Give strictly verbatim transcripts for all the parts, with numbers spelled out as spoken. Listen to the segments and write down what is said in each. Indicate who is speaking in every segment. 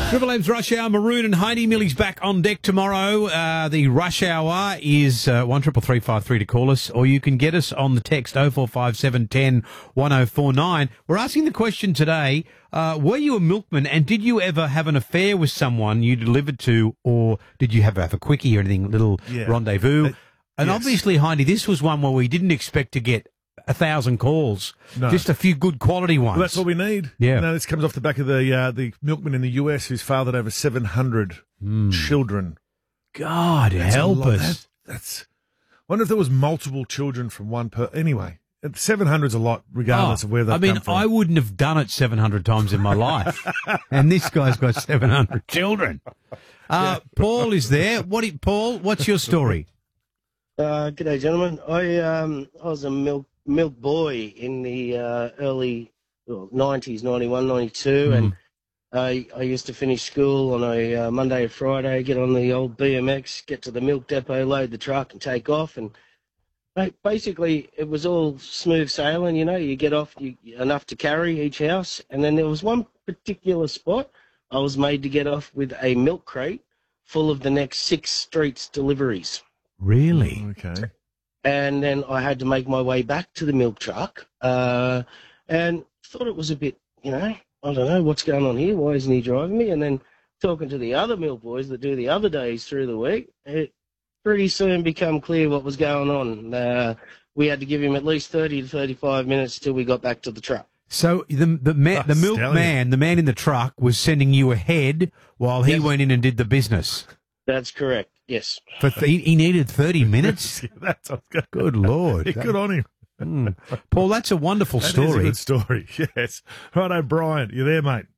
Speaker 1: Triple M's Rush Hour, Maroon and Heidi Millie's back on deck tomorrow. Uh, the Rush Hour is uh, one triple three five three to call us, or you can get us on the text oh four five seven, one oh, one oh four nine. We're asking the question today, uh, were you a milkman and did you ever have an affair with someone you delivered to, or did you have, have a quickie or anything, little
Speaker 2: Yeah.
Speaker 1: rendezvous?
Speaker 2: Uh,
Speaker 1: and
Speaker 2: yes.
Speaker 1: obviously, Heidi, this was one where we didn't expect to get a thousand calls,
Speaker 2: No.
Speaker 1: just a few good quality ones.
Speaker 2: Well, that's all we need.
Speaker 1: Yeah.
Speaker 2: You know, this comes off the back of the uh, the milkman in the U S who's fathered over seven hundred children.
Speaker 1: God,
Speaker 2: That's a
Speaker 1: help
Speaker 2: lot.
Speaker 1: us.
Speaker 2: That, that's. Wonder if there was multiple children from one per. Anyway, seven hundred's a lot, regardless
Speaker 1: Oh,
Speaker 2: of where they
Speaker 1: I mean,
Speaker 2: come from.
Speaker 1: I wouldn't have done it seven hundred times in my life. And this guy's got seven hundred children. Uh, Paul is there. What? do you- Paul, what's your story?
Speaker 3: Uh, g'day, gentlemen. I um, I was a milk milk boy in the uh, early well, nineties, ninety-one, ninety-two,
Speaker 1: Mm.
Speaker 3: and I I used to finish school on a uh, Monday or Friday, get on the old B M X, get to the milk depot, load the truck, and take off. And ba- basically, it was all smooth sailing. You know, you get off you, enough to carry each house, and then there was one particular spot I was made to get off with a milk crate full of the next six streets deliveries.
Speaker 1: Really?
Speaker 2: Okay.
Speaker 3: And then I had to make my way back to the milk truck, uh, and thought it was a bit, you know, I don't know what's going on here. Why isn't he driving me? And then talking to the other milk boys that do the other days through the week, it pretty soon became clear what was going on. Uh, we had to give him at least thirty to thirty-five minutes till we got back to the truck.
Speaker 1: So the the, ma-
Speaker 2: Oh,
Speaker 1: the milk
Speaker 2: stallion.
Speaker 1: man, the man in the truck, was sending you ahead while he
Speaker 3: Yes.
Speaker 1: went in and did the business.
Speaker 3: That's correct. Yes.
Speaker 1: For th- he needed thirty minutes?
Speaker 2: Yeah, that's good.
Speaker 1: Good Lord.
Speaker 2: Yeah, good on him.
Speaker 1: Mm. Paul, that's a wonderful
Speaker 2: That is a
Speaker 1: story.
Speaker 2: good story. Yes. Righto, Brian, you there, mate?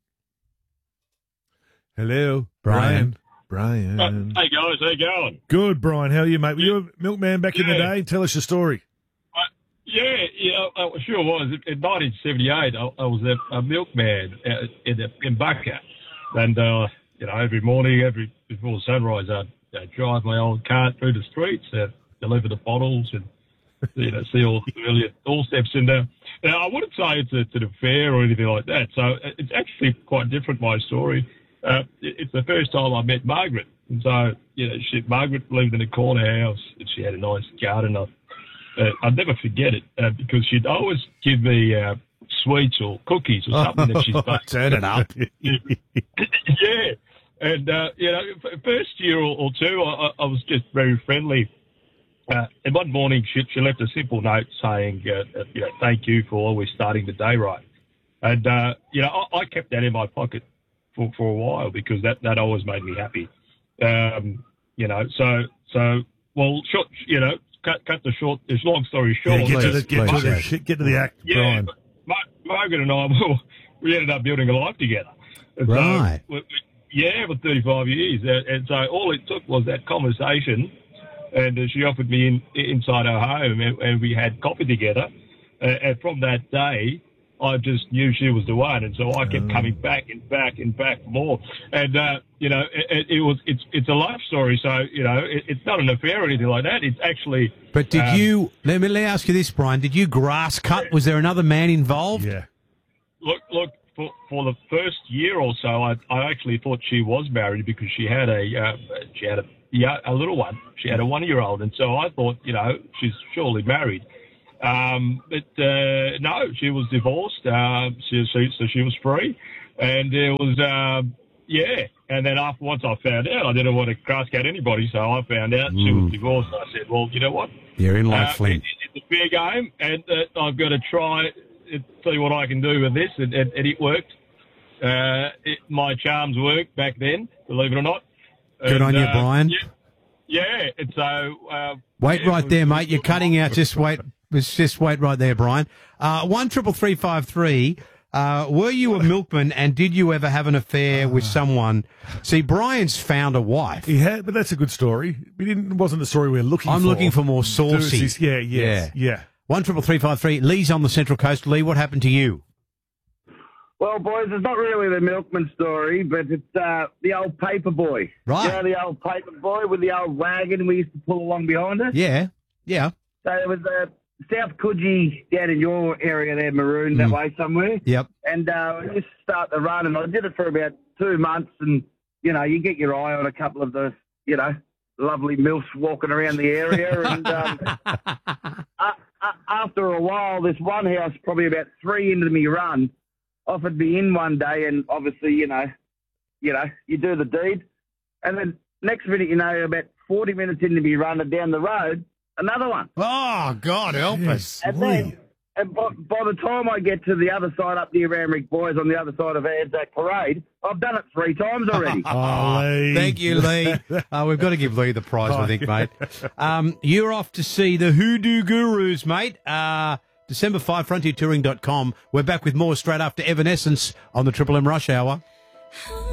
Speaker 2: Hello,
Speaker 1: Brian.
Speaker 2: Brian. Brian.
Speaker 4: Hey guys, how you going?
Speaker 2: Good, Brian. How are you, mate? Were you a milkman back in the
Speaker 4: Yeah.
Speaker 2: day? Tell us your story.
Speaker 4: Uh, yeah, yeah, I sure was. In nineteen seventy-eight, I, I was a, a milkman uh, in, in Bucka. And, uh, you know, every morning, every before sunrise, I'd, I'd drive my old cart through the streets, uh, deliver the bottles and, you know, see all the earlier doorsteps. And uh, now, I wouldn't say it's, a, it's an affair or anything like that. So uh, it's actually quite different, my story. Uh, it- it's the first time I met Margaret. And so, you know, she, Margaret lived in a corner house and she had a nice garden. I, uh, I'd never forget it uh, because she'd always give me uh, sweets or cookies or something that she's baked.
Speaker 1: Turn it up.
Speaker 4: Yeah. And, uh, you know, f- first year or, or two, I, I- I was just very friendly. Uh, and one morning, she, she left a simple note saying, uh, uh, you know, thank you for always starting the day right. And, uh, you know, I, I kept that in my pocket for, for a while because that, that always made me happy. Um, you know, so, so, well, short, you know, cut, cut the short, this long story short.
Speaker 2: Yeah, get, to the,
Speaker 1: Please,
Speaker 2: get, to
Speaker 1: please,
Speaker 2: the,
Speaker 1: yeah.
Speaker 2: shit, get to the act,
Speaker 4: Yeah,
Speaker 2: Brian.
Speaker 4: but Mar- Margaret and I, well, we ended up building a life together. And so
Speaker 1: Right.
Speaker 4: we- we- yeah, for thirty-five years. And, and so all it took was that conversation, and uh, she offered me in, inside her home, and, and we had coffee together. Uh, and from that day, I just knew she was the one, and so I kept coming back and back and back for more. And uh, you know, it, it, it was it's it's a life story. So you know, it, it's not an affair or anything like that. It's actually.
Speaker 1: But did
Speaker 4: um,
Speaker 1: you, let me, let me ask you this, Brian, did you grass cut? Was there another man involved?
Speaker 2: Yeah.
Speaker 4: Look, look. For, for the first year or so, I, I actually thought she was married because she had a uh, she had a yeah, a little one. She had a one-year-old, and so I thought, you know, she's surely married. Um, but uh, no, she was divorced. Uh, she, she, so she was free, and it was um, yeah. And then after once I found out, I didn't want to cross cut anybody, so I found out she was divorced. I said, well, you know what?
Speaker 1: You're in like
Speaker 4: Uh,
Speaker 1: Flint.
Speaker 4: it- it's a fair game, and uh, I've got to try and see what I can do with this, and, and, and it worked. Uh, it, my charms worked back then, believe it or not.
Speaker 1: Good
Speaker 4: And,
Speaker 1: on you,
Speaker 4: uh,
Speaker 1: Brian.
Speaker 4: Yeah, yeah, and so... Uh,
Speaker 1: Wait
Speaker 4: yeah,
Speaker 1: right
Speaker 4: it
Speaker 1: there,
Speaker 4: was-
Speaker 1: mate. You're cutting out. Just wait. Just just wait right there, Brian. Uh, one triple three five three. Uh, were you a milkman, and did you ever have an affair with someone? See, Brian's found a wife.
Speaker 2: He had, but that's a good story. We didn't. It wasn't the story we were looking
Speaker 1: I'm
Speaker 2: for.
Speaker 1: looking for more saucy.
Speaker 2: Deuces, Yeah, yes, yeah.
Speaker 1: One triple three five three. Lee's on the Central Coast. Lee, what happened to you?
Speaker 5: Well, boys, it's not really the milkman story, but it's uh, the old paper boy.
Speaker 1: Right.
Speaker 5: You know, the old paper boy with the old wagon we used to pull along behind us?
Speaker 1: Yeah, yeah.
Speaker 5: So there was a South Coogee down in your area there, Maroon, that
Speaker 1: Mm.
Speaker 5: way somewhere.
Speaker 1: Yep.
Speaker 5: And uh, I used to start the run, and I did it for about two months. And, you know, you get your eye on a couple of the, you know, lovely milfs walking around the area. And um, uh, uh, after a while, this one house, probably about three into me run, offered me in one day. And obviously, you know, you know, you do the deed. And then next minute, you know, about forty minutes into me run and down the road, another one.
Speaker 1: Oh, God, help us.
Speaker 5: And then, and by, by the time I get to the other side up near Ramrick Boys on the other side of Anzac Parade, I've done it three times already.
Speaker 2: Oh, Lee.
Speaker 1: Thank you, Lee. Uh, we've got to give Lee the prize, I think, mate. Um, you're off to see the Hoodoo Gurus, mate. Uh, December fifth, frontier touring dot com. We're back with more straight after Evanescence on the Triple M Rush Hour.